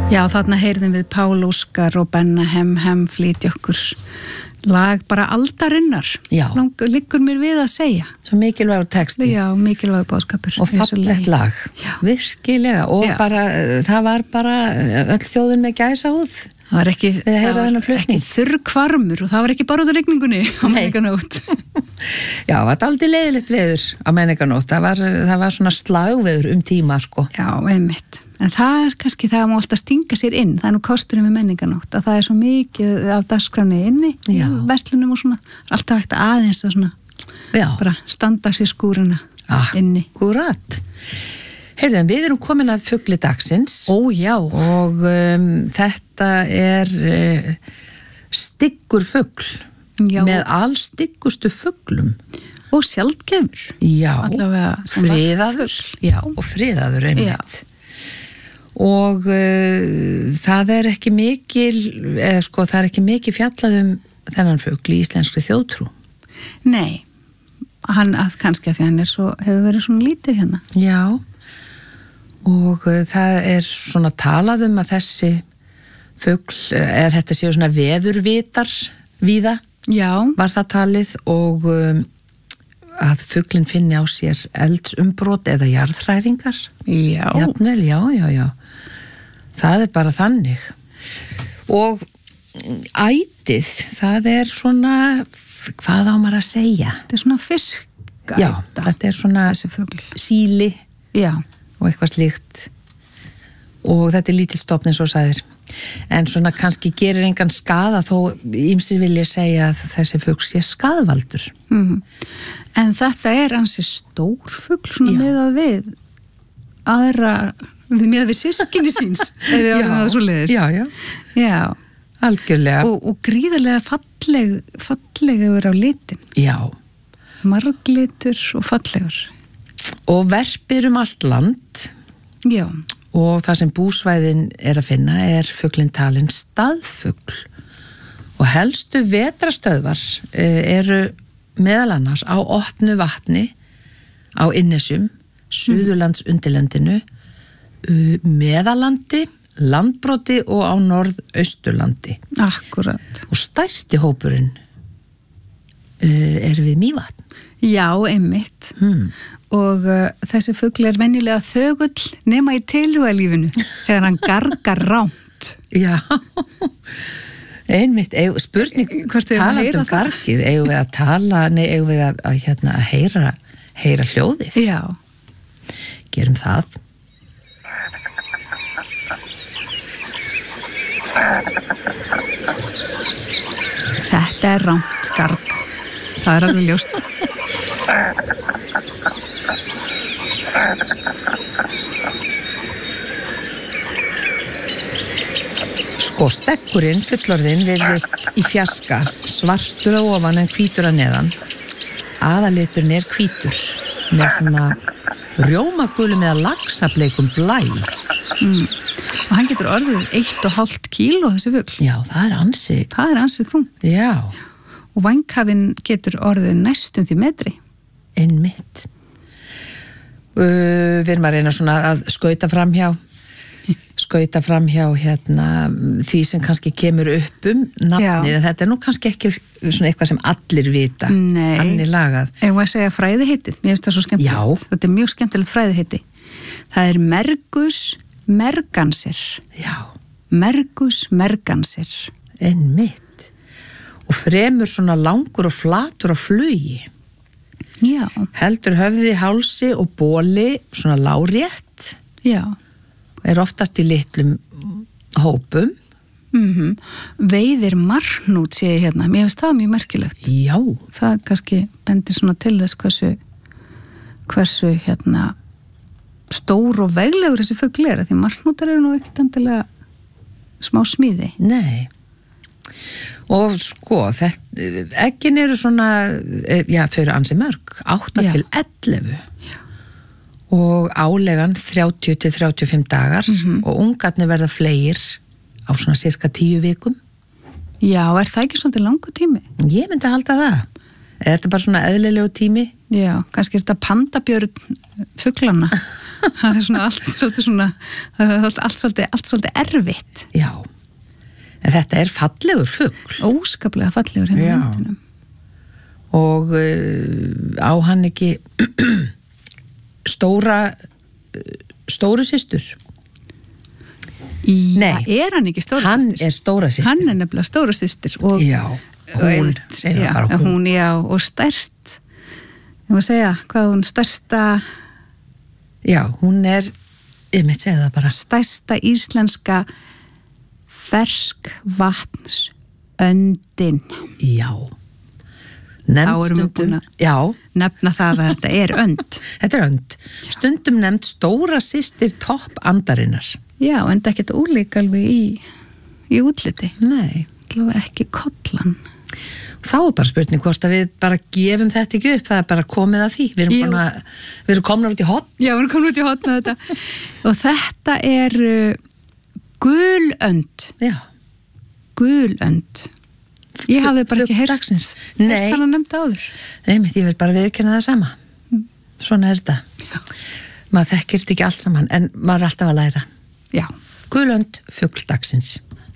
Já, þarna heyrðum við Pál Óskar og Benna Hem flytja okkur lag bara aldarinnar. Já. Liggur mér við að segja. Svo mikilvægur texti. Já, mikilvægur boðskapur. Og fallegt lag. Já. Virkilega. Og bara, það var bara öll þjóðin með gæsahúð. Það var ekki, ekki þurrkvarmur og það var ekki bara út af rigningunni á menninganótt. Já, það var aldrei leiðilegt veður á menninganótt. Það var svona slagveður tíma, sko. Já, einmitt. En það er kannski það að má alltaf stinga sér inn. Það er nú kosturinn með menninganótt að það er svo mikið af dagskráni inni í verslunum og svona. Alltaf hægt aðeins að svona bara standa sér skúruna inni. Akkurat. Heyrðu, við erum komin að fugli dagsins. Ó, já. Og þetta er styggur fugl með allstyggustu fuglum. Og sjaldgefur. Já, allavega friðaður. Já. Og friðaður einmitt. Og það er ekki mikil, það er ekki mikil fjallað þennan fugl í íslenskri þjóðtrú. Nei, kannski að því hann hefur verið svona lítið hérna. Já, og það er svona talað að þessi fugl, þetta séu svona veðurvitar víða, var það talið og að fuglinn finni á sér eldsumbrot eða jarðhræringar. Já. Jafnvel, já. Það er bara þannig. Og ætið, það er svona, hvað á maður að segja? Þetta er svona fiskæta. Já, þetta er svona síli og eitthvað slíkt. Og þetta er lítil stofn eins og sagðir. En svona kannski gerir engan skaða þó ýmsir vilja segja að þessi fugl sé skaðvaldur. En þetta er ansi stór fugl svona miðað við aðra, miðað við systkini síns ef við orðum það svo leiðis. Já. Algjörlega. Og gríðarlega fallegur á litin. Já. Marglitur og fallegur. Og verpir allt land. Já. Og það sem búsvæðin er að finna er fuglinn talinn staðfugl. Og helstu vetrastöðvar eru meðal annars á opnu vatni, á Innesjum, Suðurlands undirlendinu, Meðallandi, Landbroti og á Norðausturlandi. Akkurat. Og stærsti hópurinn er við Mývatn. Já, einmitt. Og þessi fugl er venjulega þögull nema í tilhugalífinu þegar hann gargar rámt. Já, einmitt, spurning talað gargið, eigum við að tala, eigum við að heyra hljóðið. Já. Gerum það. Þetta er rámt garg. Það er alveg ljóst. Sko, stekkurinn, fullorðinn, virðist í fjarska, svartur á ofan en hvítur að neðan. Aðaliturinn er hvítur, með svona rjómagulum eða laxableikum blæ. Og hann getur orðið 1,5 kíló þessi fugl. Já, það er ansið þung. Já. Og vængkafinn getur orðið næstum því metri. Einmitt. Við erum að reyna svona að skauta framhjá því sem kannski kemur upp nafnið, en þetta er nú kannski ekki svona eitthvað sem allir vita. Nei. Þannig lagað. Ef maður segja fræðiheitið, mér finnst það svo skemmtilegt. Já. Þetta er mjög skemmtilegt fræðiheiti. Það er Mergus mergansir. Já. Mergus mergansir. Einmitt. Og fremur svona langur og flatur á flugi. Já. Heldur höfði, hálsi og bóli svona lárétt. Já. Er oftast í litlum hópum. Veiðir marhnút sé ég hérna. Mér finnst það mjög merkilegt. Já. Það kannski bendir svona til þess hversu hérna stór og veglegur þessi fugl er. Því marhnútar eru nú ekkert endilega smá smíði. Nei. Og sko, eggin eru svona, þau eru ansi mörg, 8 til 11. Og álegan 30 til 35 dagar og ungarnir verða fleir á svona cirka 10 vikum. Já, er það ekki svolítið langur tími? Ég myndi halda það. Er þetta bara svona eðlilegu tími? Já, kannski er þetta pandabjörn fuglana. Það er svona allt svolítið erfitt. Já, en þetta er fallegur fugl. Óskaplega fallegur hérna á myndinum. Og á hann ekki stóru systur? Nei, er hann ekki stóra systur? Hann er stóra systur. Hann er nefnilega stóra systur. Já, hún, segir það bara hún. Hún, já, og stærst, ég má segja, hvað hún stærsta... Já, hún er, ég mitt segja það bara. Stærsta íslenska ferskvatnsöndin. Já. Nefna það að þetta er önd. Þetta er önd. Stundum nefnd stóra systir topp andarinnar. Já, en það er ekkert ólík alveg í útliti. Nei. Ekki kollan. Þá er bara spurning hvort að við bara gefum þetta ekki upp, það er bara komið að því. Við erum komnar út í hotn. Já, við erum komnar út í hotn með þetta. Og þetta er gulönd. Já. Gulönd. Ég hafði bara ekki heyrt Nei. Hann að nefnda áður. Nei, ég vil bara viðurkenna það sama. Svona er þetta. Já. Maður þekkir þetta ekki allt saman, en maður er alltaf að læra. Já. Gulönd, fugl dagsins.